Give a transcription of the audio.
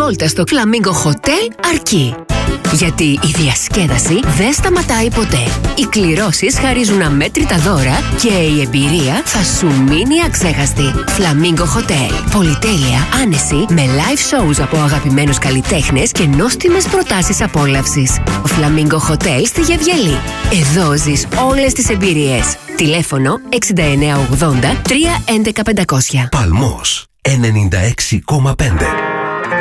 βόλτα στο Flamingo Hotel αρκεί. Γιατί η διασκέδαση δεν σταματάει ποτέ. Οι κληρώσεις χαρίζουν αμέτρητα δώρα και η εμπειρία θα σου μείνει αξέχαστη. Flamingo Hotel. Πολυτέλεια, άνεση, με live shows από αγαπημένους καλλιτέχνες και νόστιμες προτάσεις απόλαυσης. Flamingo Hotel στη Γεβγελή. Εδώ ζεις όλες τις εμπειρίες. Τηλέφωνο 6980 311 500. Παλμός 96,5.